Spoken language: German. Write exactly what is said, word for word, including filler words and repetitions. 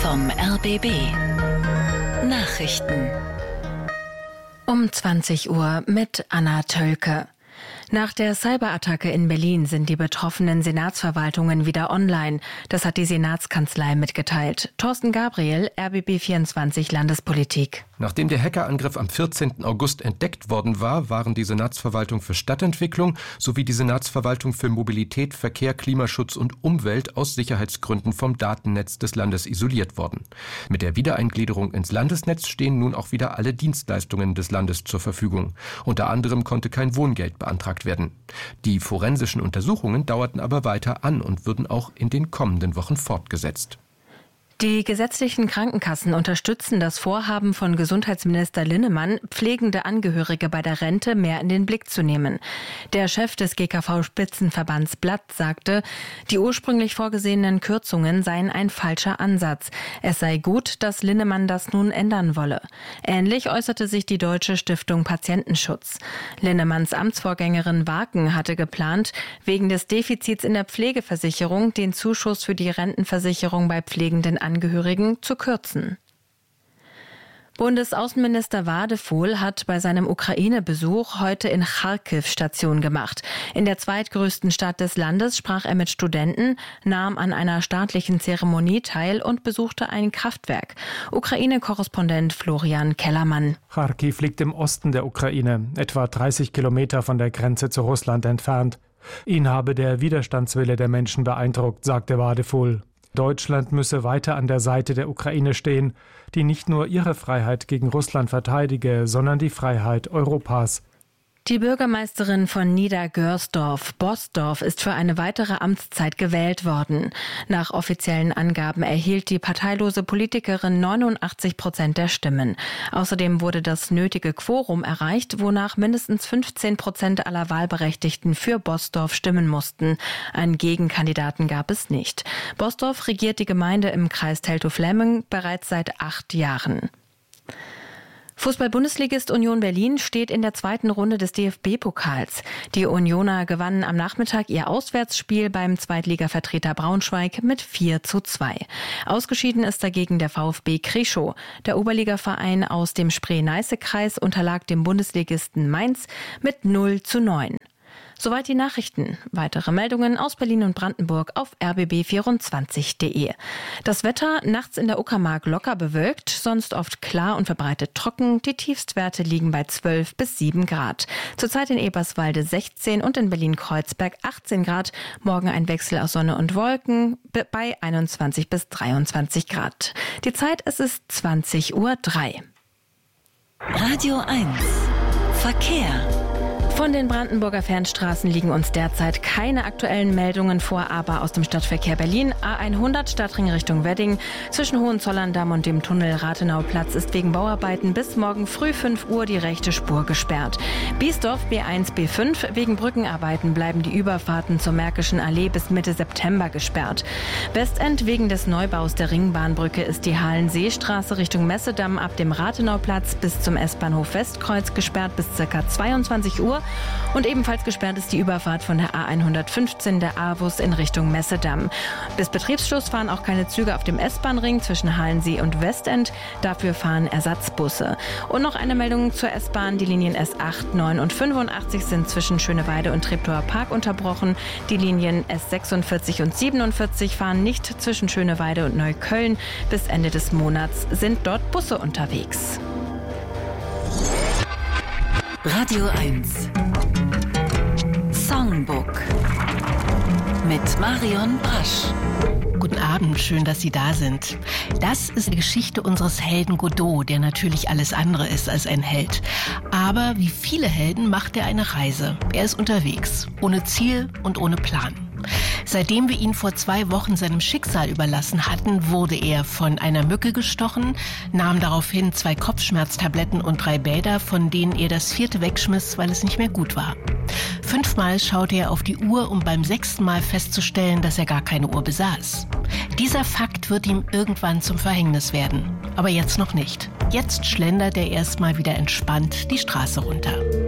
vom R B B. Nachrichten. Um zwanzig Uhr mit Anna Tölke. Nach der Cyberattacke in Berlin sind die betroffenen Senatsverwaltungen wieder online. Das hat die Senatskanzlei mitgeteilt. Thorsten Gabriel, R B B vierundzwanzig Landespolitik. Nachdem der Hackerangriff am vierzehnten August entdeckt worden war, waren die Senatsverwaltung für Stadtentwicklung sowie die Senatsverwaltung für Mobilität, Verkehr, Klimaschutz und Umwelt aus Sicherheitsgründen vom Datennetz des Landes isoliert worden. Mit der Wiedereingliederung ins Landesnetz stehen nun auch wieder alle Dienstleistungen des Landes zur Verfügung. Unter anderem konnte kein Wohngeld beantragt werden. Die forensischen Untersuchungen dauerten aber weiter an und würden auch in den kommenden Wochen fortgesetzt. Die gesetzlichen Krankenkassen unterstützen das Vorhaben von Gesundheitsminister Linnemann, pflegende Angehörige bei der Rente mehr in den Blick zu nehmen. Der Chef des G K V-Spitzenverbands Blatt sagte, die ursprünglich vorgesehenen Kürzungen seien ein falscher Ansatz. Es sei gut, dass Linnemann das nun ändern wolle. Ähnlich äußerte sich die Deutsche Stiftung Patientenschutz. Linnemanns Amtsvorgängerin Waken hatte geplant, wegen des Defizits in der Pflegeversicherung den Zuschuss für die Rentenversicherung bei pflegenden Angehörigen zu kürzen. Bundesaußenminister Wadephol hat bei seinem Ukraine-Besuch heute in Charkiw Station gemacht. In der zweitgrößten Stadt des Landes sprach er mit Studenten, nahm an einer staatlichen Zeremonie teil und besuchte ein Kraftwerk. Ukraine-Korrespondent Florian Kellermann. Charkiw liegt im Osten der Ukraine, etwa dreißig Kilometer von der Grenze zu Russland entfernt. Ihn habe der Widerstandswille der Menschen beeindruckt, sagte Wadephol. Deutschland müsse weiter an der Seite der Ukraine stehen, die nicht nur ihre Freiheit gegen Russland verteidige, sondern die Freiheit Europas. Die Bürgermeisterin von Niedergörsdorf, Boßdorf, ist für eine weitere Amtszeit gewählt worden. Nach offiziellen Angaben erhielt die parteilose Politikerin neunundachtzig Prozent der Stimmen. Außerdem wurde das nötige Quorum erreicht, wonach mindestens fünfzehn Prozent aller Wahlberechtigten für Boßdorf stimmen mussten. Einen Gegenkandidaten gab es nicht. Boßdorf regiert die Gemeinde im Kreis Teltow-Fläming bereits seit acht Jahren. Fußball-Bundesligist Union Berlin steht in der zweiten Runde des D F B-Pokals. Die Unioner gewannen am Nachmittag ihr Auswärtsspiel beim Zweitligavertreter Braunschweig mit vier zu zwei. Ausgeschieden ist dagegen der VfB Kreschow. Der Oberligaverein aus dem Spree-Neiße-Kreis unterlag dem Bundesligisten Mainz mit null zu neun. Soweit die Nachrichten. Weitere Meldungen aus Berlin und Brandenburg auf r b b vierundzwanzig punkt d e. Das Wetter nachts in der Uckermark locker bewölkt, sonst oft klar und verbreitet trocken. Die Tiefstwerte liegen bei zwölf bis sieben Grad. Zurzeit in Eberswalde sechzehn und in Berlin-Kreuzberg achtzehn Grad. Morgen ein Wechsel aus Sonne und Wolken bei einundzwanzig bis dreiundzwanzig Grad. Die Zeit, es ist zwanzig Uhr drei. Radio eins. Verkehr. Von den Brandenburger Fernstraßen liegen uns derzeit keine aktuellen Meldungen vor, aber aus dem Stadtverkehr Berlin A hundert Stadtring Richtung Wedding zwischen Hohenzollern-Damm und dem Tunnel Rathenau-Platz ist wegen Bauarbeiten bis morgen früh fünf Uhr die rechte Spur gesperrt. Biesdorf B eins B fünf, wegen Brückenarbeiten bleiben die Überfahrten zur Märkischen Allee bis Mitte September gesperrt. Westend wegen des Neubaus der Ringbahnbrücke ist die Hallenseestraße Richtung Messedamm ab dem Rathenau-Platz bis zum S-Bahnhof Westkreuz gesperrt bis ca. zweiundzwanzig Uhr. Und ebenfalls gesperrt ist die Überfahrt von der A hundertfünfzehn der A-Bus in Richtung Messedamm. Bis Betriebsschluss fahren auch keine Züge auf dem S-Bahn-Ring zwischen Halensee und Westend. Dafür fahren Ersatzbusse. Und noch eine Meldung zur S-Bahn. Die Linien S acht, neun und fünfundachtzig sind zwischen Schöneweide und Treptower Park unterbrochen. Die Linien S sechsundvierzig und siebenundvierzig fahren nicht zwischen Schöneweide und Neukölln. Bis Ende des Monats sind dort Busse unterwegs. Radio eins. Songbook mit Marion Brasch. Guten Abend, schön, dass Sie da sind. Das ist die Geschichte unseres Helden Godot, der natürlich alles andere ist als ein Held. Aber wie viele Helden macht er eine Reise. Er ist unterwegs, ohne Ziel und ohne Plan. Seitdem wir ihn vor zwei Wochen seinem Schicksal überlassen hatten, wurde er von einer Mücke gestochen, nahm daraufhin zwei Kopfschmerztabletten und drei Bäder, von denen er das vierte wegschmiss, weil es nicht mehr gut war. Fünfmal schaute er auf die Uhr, um beim sechsten Mal festzustellen, dass er gar keine Uhr besaß. Dieser Fakt wird ihm irgendwann zum Verhängnis werden. Aber jetzt noch nicht. Jetzt schlendert er erstmal wieder entspannt die Straße runter.